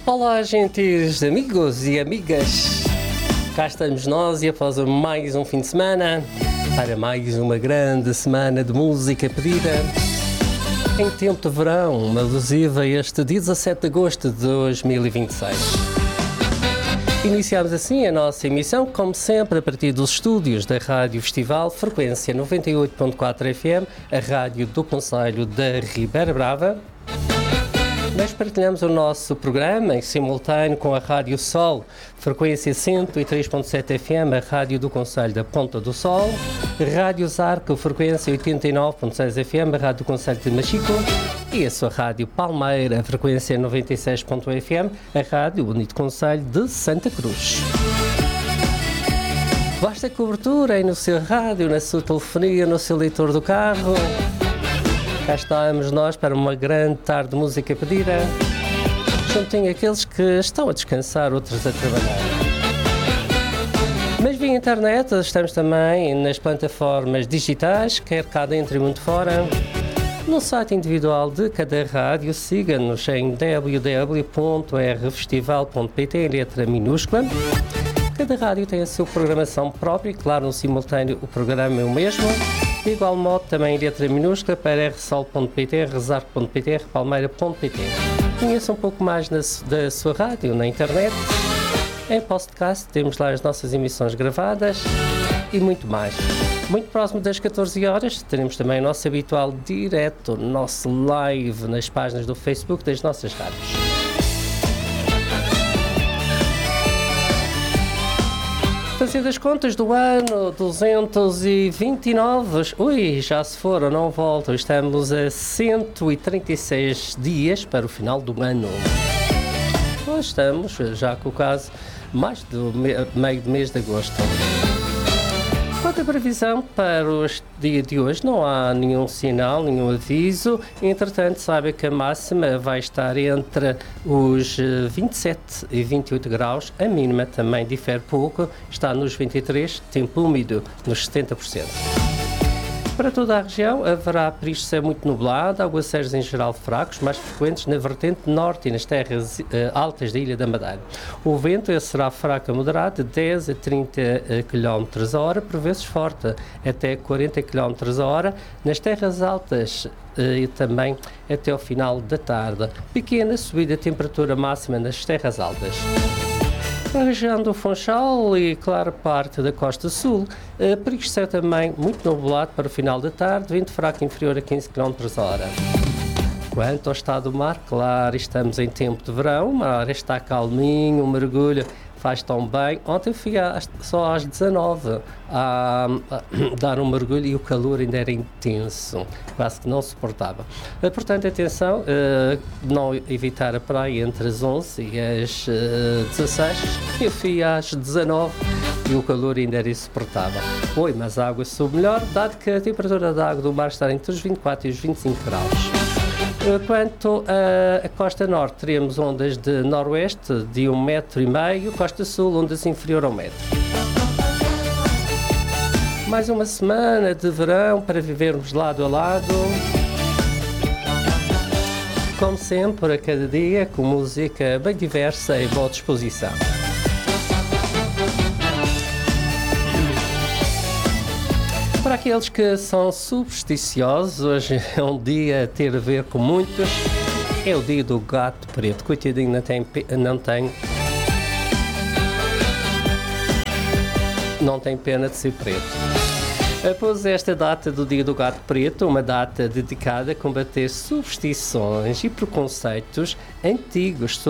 Olá, gentis amigos e amigas. Cá estamos nós e após mais um fim de semana, para mais uma grande semana de música pedida. Em tempo de verão, alusiva este dia 17 de agosto de 2026. Iniciamos assim a nossa emissão, como sempre, a partir dos estúdios da Rádio Festival, frequência 98.4 FM, a rádio do Concelho da Ribeira Brava. Nós partilhamos o nosso programa em simultâneo com a Rádio Sol, frequência 103.7 FM, a rádio do Concelho da Ponta do Sol, Rádio Zarco, frequência 89.6 FM, a rádio do Concelho de Machico, e a sua Rádio Palmeira, frequência 96.1 FM, a rádio Unido Concelho de Santa Cruz. Vasta cobertura aí no seu rádio, na sua telefonia, no seu leitor do carro. Cá estamos nós para uma grande tarde de música pedida, juntinho aqueles que estão a descansar, outros a trabalhar. Mas via internet estamos também nas plataformas digitais, quer cá dentro e muito fora. No site individual de cada rádio, siga-nos em www.rfestival.pt em letra minúscula. Cada rádio tem a sua programação própria e, claro, no simultâneo o programa é o mesmo. De igual modo, também em letra minúscula para rsol.pt, rezar.pt, repalmeira.pt. Conheça um pouco mais da sua rádio na internet. Em podcast temos lá as nossas emissões gravadas e muito mais. Muito próximo das 14 horas teremos também o nosso habitual direto, nosso live nas páginas do Facebook das nossas rádios. Fazendo as contas do ano 229, já se foram, não voltam, estamos a 136 dias para o final do ano. Nós estamos já com o caso mais do meio do mês de agosto. Quanto à previsão para o dia de hoje, não há nenhum sinal, nenhum aviso. Entretanto, sabe que a máxima vai estar entre os 27 e 28 graus. A mínima também difere pouco, está nos 23, tempo úmido nos 70%. Para toda a região haverá período de céu muito nublado, aguaceiros em geral fracos, mais frequentes na vertente norte e nas terras altas da Ilha da Madeira. O vento será fraco a moderado de 10 a 30 km/h, por vezes forte, até 40 km/h, nas terras altas e também até ao final da tarde. Pequena subida de temperatura máxima nas terras altas. A região do Funchal e, claro, parte da Costa Sul, perigo de céu também muito nublado para o final da tarde, vento fraco inferior a 15 km/h. Quanto ao estado do mar, claro, estamos em tempo de verão, o mar está calminho, o mergulho faz tão bem. Ontem eu fui só às 19 a dar um mergulho e o calor ainda era intenso, quase que não suportava. Portanto, atenção, não evitar a praia entre as 11 e as 16. Eu fui às 19 e o calor ainda era insuportável. Mas a água soube melhor, dado que a temperatura da água do mar está entre os 24 e os 25 graus. Quanto à costa norte, teremos ondas de noroeste de 1,5 m, costa sul, ondas inferior a 1 metro. Mais uma semana de verão para vivermos lado a lado. Como sempre, a cada dia, com música bem diversa e boa disposição. Para aqueles que são supersticiosos, hoje é um dia a ter a ver com muitos. É o dia do gato preto. Coitadinho, não tem pena de ser preto. Após esta data do dia do gato preto, uma data dedicada a combater superstições e preconceitos antigos sobre